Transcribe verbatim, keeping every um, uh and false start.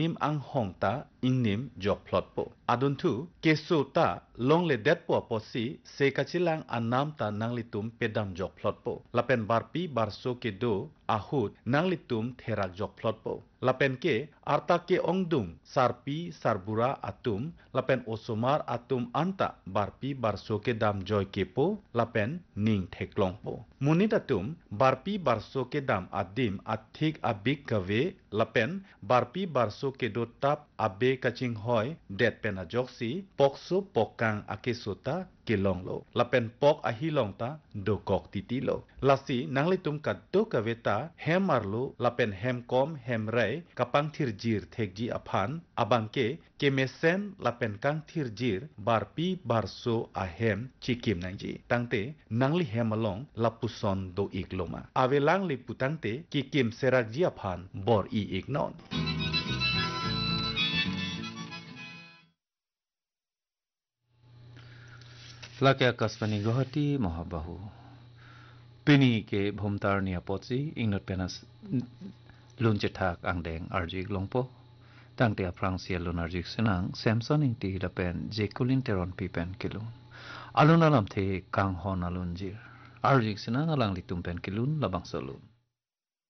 nim ang hong ta in nim jok plot po. Adun tu keso ta long le det po po si se kachilang anam ta nang litum pedam jok plot po. Lapen barpi barso ke do ahut nang litum therak jok plot po. Lapen ke arta ke ongdung sarpi sarbura atum lapen osomar atum anta barpi barso ke dam joy kepo lapen ning theklong po. Munit atum barpi barso ke dam adim athik abik kave lapen barpi barso ke do tap abe kaching hoy det pena joksi pokso pokang akesota kelong lo lapen pok ahilong ta do kok titilo lasi nanglitum kat do kaveta hemarlo lapen hemkom hemrai kapang thirjir thekji aphan abangke kemesen lapen kang thirjir barpi barso ahem chikim nangji tangte nangli hemalong lapuson do ikloma avelang liputangte kikim serakji aphan bor i ignon. Laki Akasvani Guwahati Mahabahu Pini ke Bhumtar Nia Potsi Ingnot Penas Lunchetak Angdeng Arjik Longpo Tangte Aprang Sia Lun Arjik Senang Samson Inti Lapen Jekulin Teron Pipen Kilun Alun Alam Te Kang Hon Alun Jir Arjik Senang Alang Litumpen Kilun Labang Solun